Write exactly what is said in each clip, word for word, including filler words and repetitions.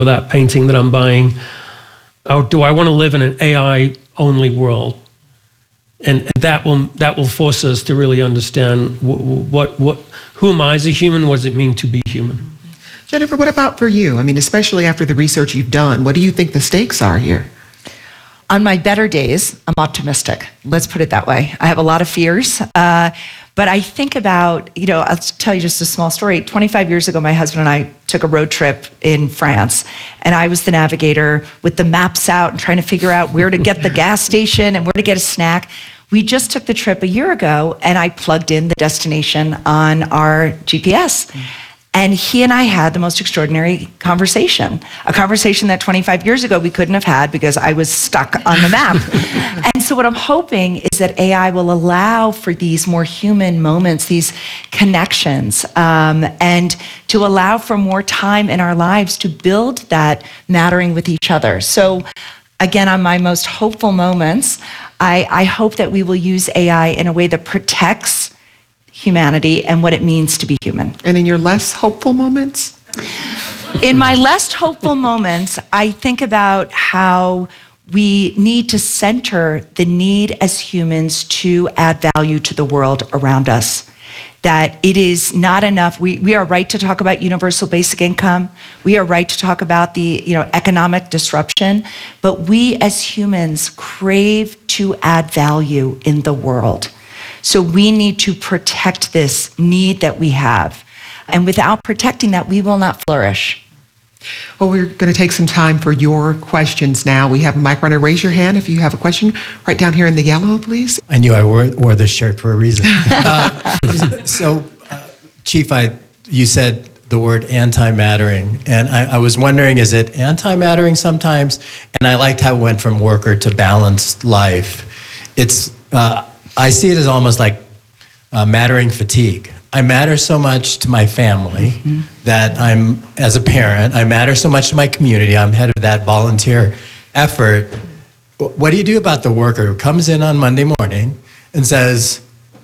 or that painting that I'm buying? Or do I want to live in an A I-only world? And that will that will force us to really understand what, what what who am I as a human? What does it mean to be human? Jennifer, what about for you? I mean, especially after the research you've done, what do you think the stakes are here? On my better days, I'm optimistic. Let's put it that way. I have a lot of fears, uh, but I think about, you know, I'll tell you just a small story. twenty-five years ago, my husband and I took a road trip in France, and I was the navigator with the maps out and trying to figure out where to get the gas station and where to get a snack. We just took the trip a year ago, and I plugged in the destination on our G P S. And he and I had the most extraordinary conversation, a conversation that twenty-five years ago we couldn't have had because I was stuck on the map. And so what I'm hoping is that A I will allow for these more human moments, these connections, um, and to allow for more time in our lives to build that mattering with each other. So again, on my most hopeful moments, I, I hope that we will use A I in a way that protects humanity and what it means to be human. And in your less hopeful moments? In my less hopeful moments, I think about how we need to center the need as humans to add value to the world around us. That it is not enough. We, we are right to talk about universal basic income. We are right to talk about the you know, economic disruption, but we as humans crave to add value in the world. So we need to protect this need that we have. And without protecting that, we will not flourish. Well, we're going to take some time for your questions now. We have a mic runner. Raise your hand if you have a question. Right down here in the yellow, please. I knew I wore, wore this shirt for a reason. uh, so, uh, Chief, I, you said the word anti-mattering, and I, I was wondering, is it anti-mattering sometimes? And I liked how it went from worker to balanced life. It's, uh, I see it as almost like uh, mattering fatigue. I matter so much to my family mm-hmm. that I'm, as a parent, I matter so much to my community. I'm head of that volunteer effort. What do you do about the worker who comes in on Monday morning and says,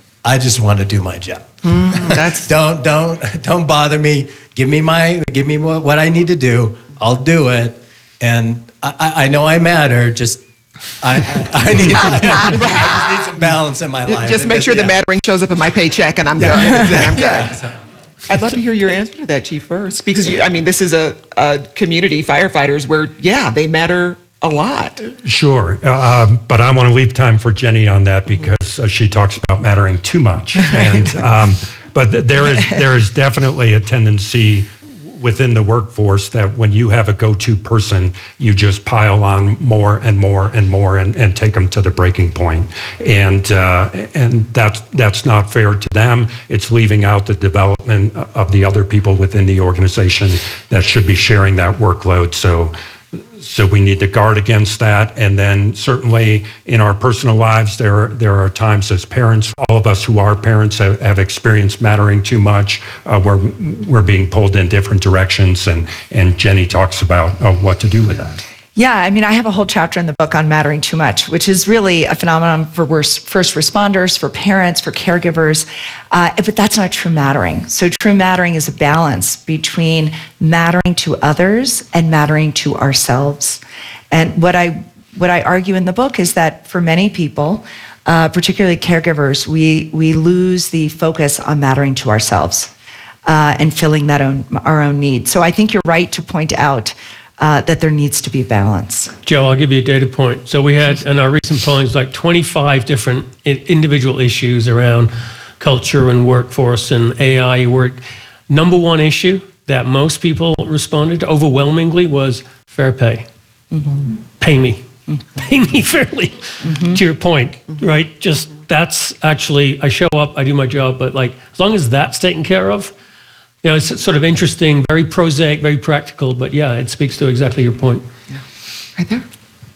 I just want to do my job. Mm, that's don't, don't, don't bother me. Give me my, give me what, what I need to do. I'll do it. And I, I know I matter, just I, I, need to, I just need some balance in my life. Just make sure yeah. the mattering shows up in my paycheck and I'm yeah. good. I'm good. Yeah. I'd love to hear your answer to that, Chief, first. Because, you, I mean, this is a, a community, firefighters, where, yeah, they matter a lot. Sure. Uh, but I want to leave time for Jenny on that because uh, she talks about mattering too much. And um, But th- there is there is definitely a tendency within the workforce that when you have a go-to person, you just pile on more and more and more and, and take them to the breaking point. And uh, and that's that's not fair to them. It's leaving out the development of the other people within the organization that should be sharing that workload. So so we need to guard against that. And then certainly in our personal lives, there, there are times as parents, all of us who are parents have, have experienced mattering too much, uh, where we're being pulled in different directions. And, and Jenny talks about uh, what to do with that. Yeah, I mean, I have a whole chapter in the book on mattering too much, which is really a phenomenon for first responders, for parents, for caregivers, uh, but that's not true mattering. So true mattering is a balance between mattering to others and mattering to ourselves. And what I what I argue in the book is that for many people, uh, particularly caregivers, we we lose the focus on mattering to ourselves uh, and filling that own our own needs. So I think you're right to point out Uh, that there needs to be balance. Joe, I'll give you a data point. So we had in our recent pollings like twenty-five different individual issues around culture and workforce and A I work. Number one issue that most people responded to overwhelmingly was fair pay. Mm-hmm. Pay me. Mm-hmm. Pay me fairly, mm-hmm. to your point, mm-hmm. right? Just that's actually, I show up, I do my job, but like as long as that's taken care of, you know, it's sort of interesting, very prosaic, very practical, but yeah, it speaks to exactly your point. Yeah. Right there.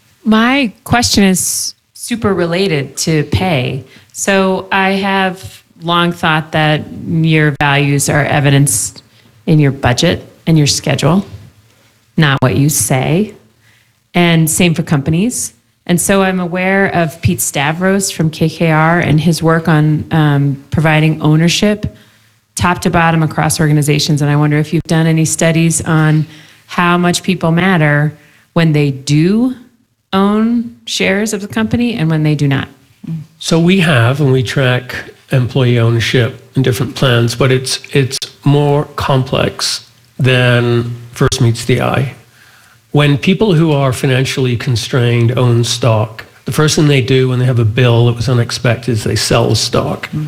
My question is super related to pay. So I have long thought that your values are evidenced in your budget and your schedule, not what you say. And same for companies. And so I'm aware of Pete Stavros from K K R and his work on um, providing ownership top to bottom across organizations. And I wonder if you've done any studies on how much people matter when they do own shares of the company and when they do not? So we have, and we track employee ownership in different plans, but it's it's more complex than first meets the eye. When people who are financially constrained own stock, the first thing they do when they have a bill that was unexpected is they sell the stock. Mm.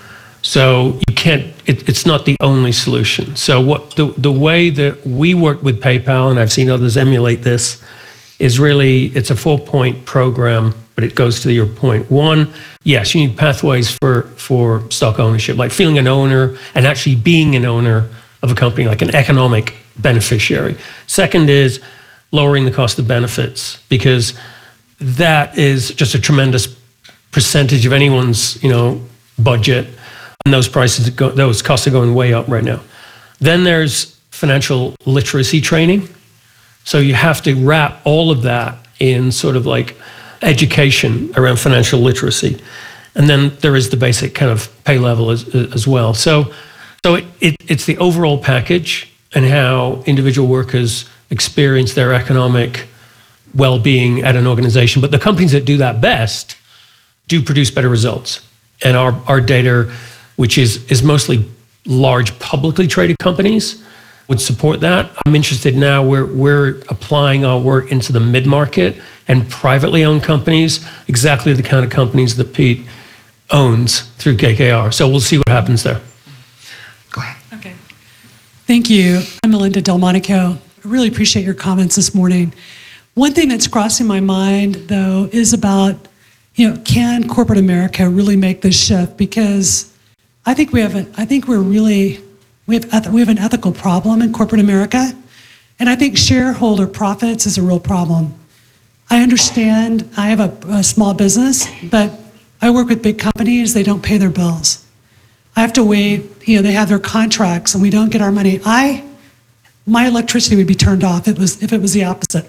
So you can't, it, it's not the only solution. So what the, the way that we work with PayPal, and I've seen others emulate this, is really, it's a four-point program, but it goes to your point. One, yes, you need pathways for, for stock ownership, like feeling an owner and actually being an owner of a company, like an economic beneficiary. Second is lowering the cost of benefits, because that is just a tremendous percentage of anyone's, you know, budget, and those prices, go, those costs are going way up right now. Then there's financial literacy training. So you have to wrap all of that in sort of like education around financial literacy. And then there is the basic kind of pay level as, as well. So, so it, it, it's the overall package and how individual workers experience their economic well-being at an organization. But the companies that do that best do produce better results. And our, our data, which is, is mostly large publicly traded companies, would support that. I'm interested now, we're, we're applying our work into the mid-market and privately owned companies, exactly the kind of companies that Pete owns through K K R. So we'll see what happens there. Go ahead. Okay. Thank you. I'm Melinda Delmonico. I really appreciate your comments this morning. One thing that's crossing my mind, though, is about, you know, can corporate America really make this shift? Because I think we have, a, I think we're really, we have, we have an ethical problem in corporate America, and I think shareholder profits is a real problem. I understand. I have a, a small business, but I work with big companies. They don't pay their bills. I have to wait. You know, they have their contracts, and we don't get our money. I. My electricity would be turned off if it was, if it was the opposite.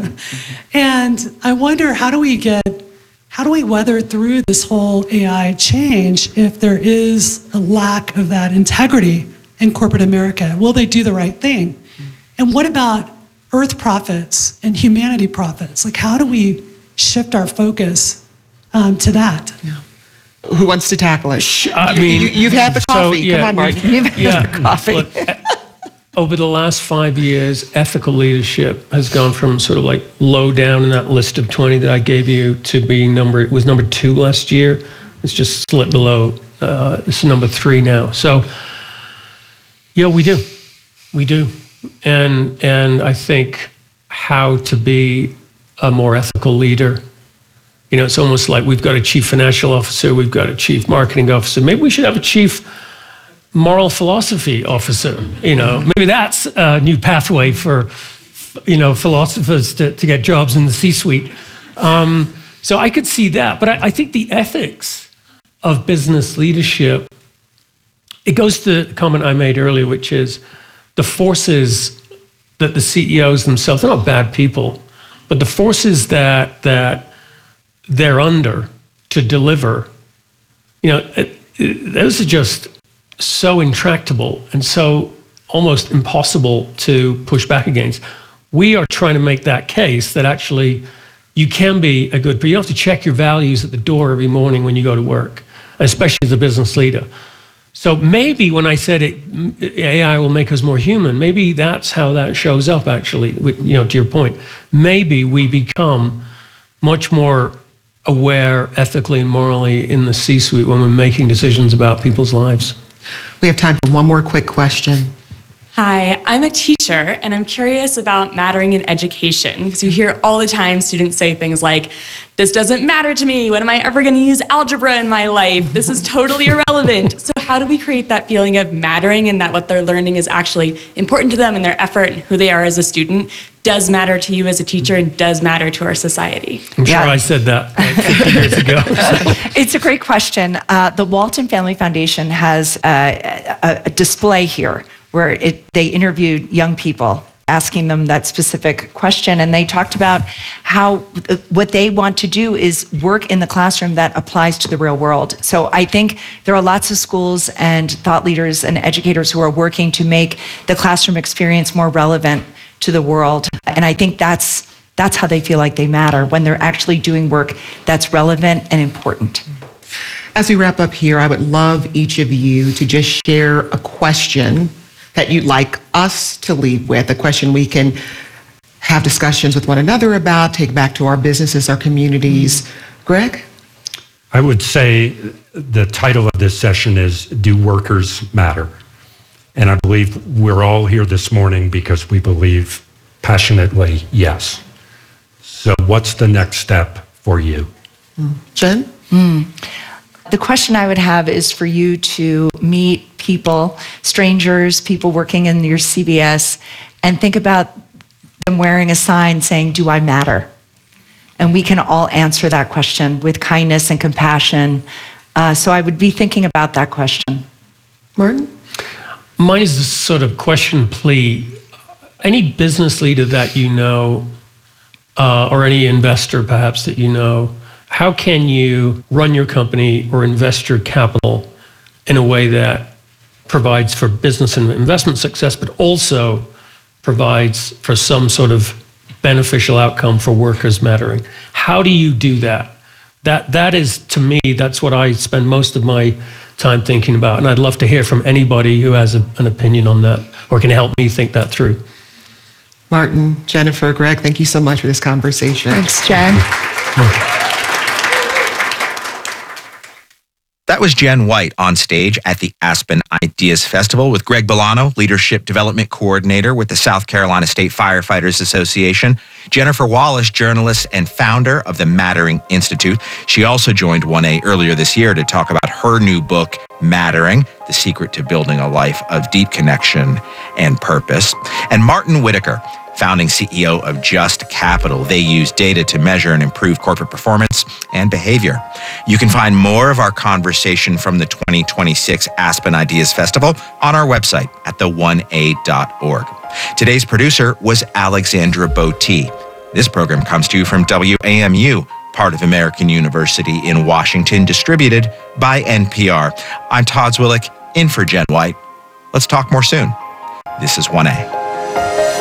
And I wonder, how do we get, how do we weather through this whole A I change if there is a lack of that integrity in corporate America? Will they do the right thing? And what about earth profits and humanity profits? Like, how do we shift our focus um, to that? Yeah. Who wants to tackle it? I mean, you, you've had the coffee. So, yeah, Come on, Martin. You've had yeah, the coffee. Look, over the last five years, ethical leadership has gone from sort of like low down in that list of twenty that I gave you to being number, it was number two last year. It's just slipped below. Uh, it's number three now. So, yeah, we do. We do. And, and I think how to be a more ethical leader, you know, it's almost like we've got a chief financial officer, we've got a chief marketing officer. Maybe we should have a chief moral philosophy officer, you know, maybe that's a new pathway for, you know, philosophers to, to get jobs in the C-suite. Um, so I could see that, but I, I think the ethics of business leadership, it goes to the comment I made earlier, which is the forces that the C E Os themselves, they're not bad people, but the forces that, that they're under to deliver, you know, it, it, those are just so intractable and so almost impossible to push back against. We are trying to make that case that actually you can be a good, but you don't have to check your values at the door every morning when you go to work, especially as a business leader. So maybe when I said it, A I will make us more human, maybe that's how that shows up actually, you know, to your point. Maybe we become much more aware ethically and morally in the C-suite when we're making decisions about people's lives. We have time for one more quick question. Hi, I'm a teacher, and I'm curious about mattering in education, because you hear all the time students say things like, this doesn't matter to me, when am I ever going to use algebra in my life? This is totally irrelevant. So how do we create that feeling of mattering and that what they're learning is actually important to them and their effort and who they are as a student does matter to you as a teacher and does matter to our society? I'm sure Yeah. I said that like fifty years ago. It's a great question. Uh, the Walton Family Foundation has uh, a, a display here where it, they interviewed young people, asking them that specific question, and they talked about how uh, what they want to do is work in the classroom that applies to the real world. So I think there are lots of schools and thought leaders and educators who are working to make the classroom experience more relevant to the world. And I think that's that's how they feel like they matter, when they're actually doing work that's relevant and important. As we wrap up here, I would love each of you to just share a question that you'd like us to leave with, a question we can have discussions with one another about, take back to our businesses, our communities. Greg? I would say the title of this session is Do Workers Matter? And I believe we're all here this morning because we believe passionately, yes. So what's the next step for you? Jen? The question I would have is for you to meet people, strangers, people working in your C V S, and think about them wearing a sign saying, do I matter? And we can all answer that question with kindness and compassion. Uh, so I would be thinking about that question. Martin? Mine is this sort of question plea. Any business leader that you know, uh, or any investor perhaps that you know, how can you run your company or invest your capital in a way that provides for business and investment success, but also provides for some sort of beneficial outcome for workers mattering? How do you do that? That that is, to me, that's what I spend most of my time thinking about. And I'd love to hear from anybody who has a, an opinion on that or can help me think that through. Martin, Jennifer, Greg, thank you so much for this conversation. Thanks, Jen. That was Jen White on stage at the Aspen Ideas Festival with Greg Bolano, Leadership Development Coordinator with the South Carolina State Firefighters Association, Jennifer Wallace, journalist and founder of the Mattering Institute. She also joined one A earlier this year to talk about her new book, Mattering, The Secret to Building a Life of Deep Connection and Purpose. And Martin Whitaker, founding C E O of Just Capital. They use data to measure and improve corporate performance and behavior. You can find more of our conversation from the twenty twenty-six Aspen Ideas Festival on our website at the one a dot org. Today's producer was Alexandra Botti. This program comes to you from W A M U, part of American University in Washington, distributed by N P R. I'm Todd Zwillick, in for Jen White. Let's talk more soon. This is one A.